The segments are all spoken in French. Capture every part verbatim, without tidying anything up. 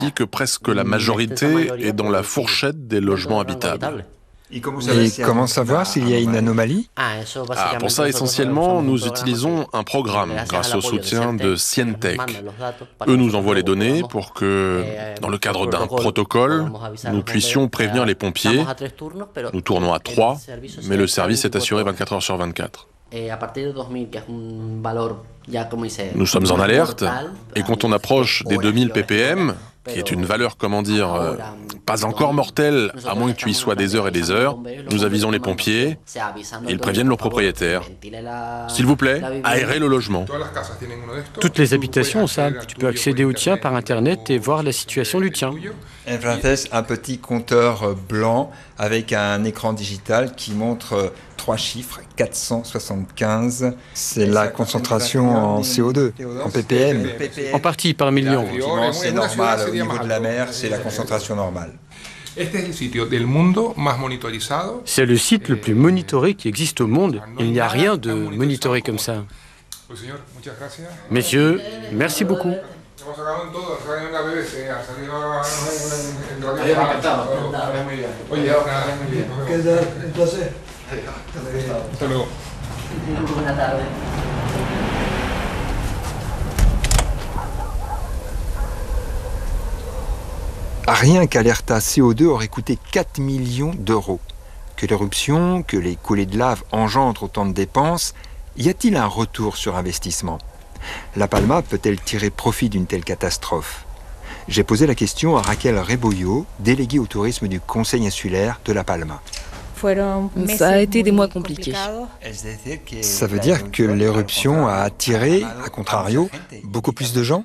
dit que presque la majorité est dans la fourchette des logements habitables. Et comment savoir s'il y a une anomalie ? Ah, pour ça, essentiellement, nous utilisons un programme grâce au soutien de Cientech. Eux nous envoient les données pour que, dans le cadre d'un protocole, nous puissions prévenir les pompiers. Nous tournons à trois, mais le service est assuré vingt-quatre heures sur vingt-quatre. Nous sommes en alerte, et quand on approche des deux mille ppm, qui est une valeur, comment dire, euh, pas encore mortelle, à moins que tu y sois des heures et des heures, nous avisons les pompiers, et ils préviennent leurs propriétaires. S'il vous plaît, aérez le logement. Toutes les habitations ont ça. Tu peux accéder au tien par Internet et voir la situation du tien. Un petit compteur blanc avec un écran digital qui montre trois chiffres, quatre cent soixante-quinze. C'est la concentration en C O deux, en ppm. En partie par million. C'est normal, au niveau de la mer, c'est la concentration normale. C'est le site le plus monitoré qui existe au monde. Il n'y a rien de monitoré comme ça. Messieurs, merci beaucoup. Rien qu'Alerta C O deux aurait coûté quatre millions d'euros. Que l'éruption, que les coulées de lave engendrent autant de dépenses, y a-t-il un retour sur investissement ? La Palma peut-elle tirer profit d'une telle catastrophe ? J'ai posé la question à Raquel Rebollo, déléguée au tourisme du Conseil insulaire de La Palma. Ça a été des mois compliqués. Ça veut dire que l'éruption a attiré, à contrario, beaucoup plus de gens ?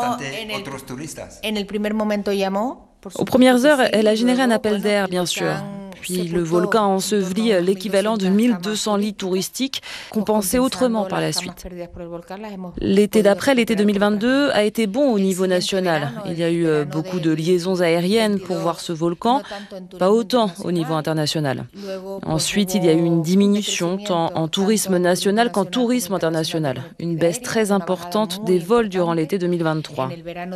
Aux premières heures, elle a généré un appel d'air, bien sûr. Puis le volcan a enseveli l'équivalent de mille deux cents lits touristiques, compensés autrement par la suite. L'été d'après, l'été deux mille vingt-deux, a été bon au niveau national. Il y a eu beaucoup de liaisons aériennes pour voir ce volcan, pas autant au niveau international. Ensuite, il y a eu une diminution tant en tourisme national qu'en tourisme international. Une baisse très importante des vols durant l'été deux mille vingt-trois.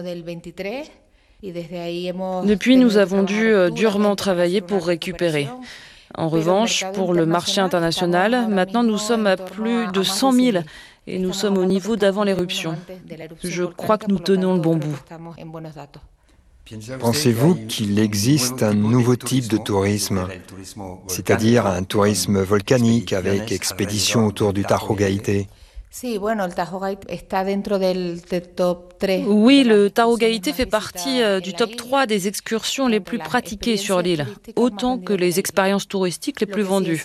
Depuis, nous avons dû durement travailler pour récupérer. En revanche, pour le marché international, maintenant nous sommes à plus de cent mille et nous sommes au niveau d'avant l'éruption. Je crois que nous tenons le bon bout. Pensez-vous qu'il existe un nouveau type de tourisme, c'est-à-dire un tourisme volcanique avec expédition autour du Tajo Gaité ? Oui, le Tajo Gaité fait partie euh, du top trois des excursions les plus pratiquées sur l'île, autant que les expériences touristiques les plus vendues.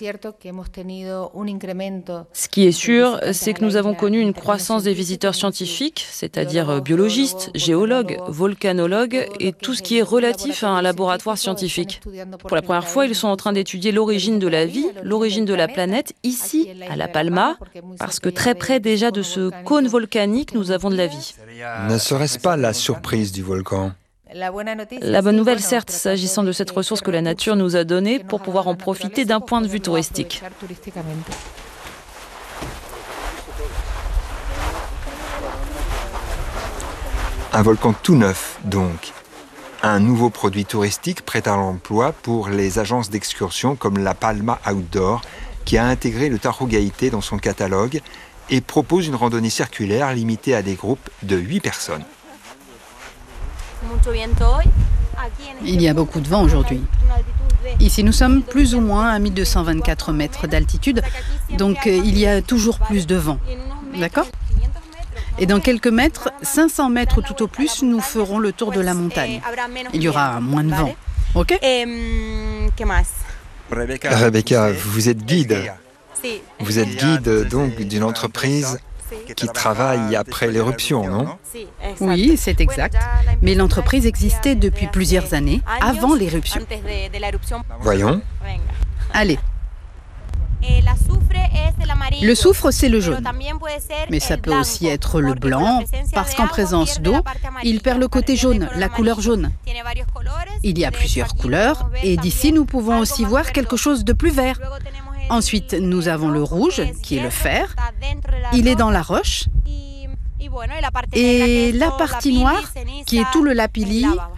Ce qui est sûr, c'est que nous avons connu une croissance des visiteurs scientifiques, c'est-à-dire biologistes, géologues, volcanologues et tout ce qui est relatif à un laboratoire scientifique. Pour la première fois, ils sont en train d'étudier l'origine de la vie, l'origine de la planète, ici, à La Palma, parce que très près déjà de ce cône volcanique, nous avons de la vie. Ne serait-ce pas la surprise du volcan ? La bonne nouvelle, certes, s'agissant de cette ressource que la nature nous a donnée pour pouvoir en profiter d'un point de vue touristique. Un volcan tout neuf, donc. Un nouveau produit touristique prêt à l'emploi pour les agences d'excursion comme la Palma Outdoor, qui a intégré le Tajo Gaité dans son catalogue et propose une randonnée circulaire limitée à des groupes de huit personnes. Il y a beaucoup de vent aujourd'hui. Ici, nous sommes plus ou moins à mille deux cent vingt-quatre mètres d'altitude, donc il y a toujours plus de vent. D'accord ? Et dans quelques mètres, cinq cents mètres tout au plus, nous ferons le tour de la montagne. Il y aura moins de vent. Ok ? Rebecca, vous êtes guide. Vous êtes guide donc d'une entreprise qui travaille après l'éruption, non ? Oui, c'est exact. Mais l'entreprise existait depuis plusieurs années, avant l'éruption. Voyons. Allez. Le soufre, c'est le jaune. Mais ça peut aussi être le blanc, parce qu'en présence d'eau, il perd le côté jaune, la couleur jaune. Il y a plusieurs couleurs, et d'ici, nous pouvons aussi voir quelque chose de plus vert. Ensuite, nous avons le rouge, qui est le fer. Il est dans la roche. Et la partie noire, qui est tout le lapilli,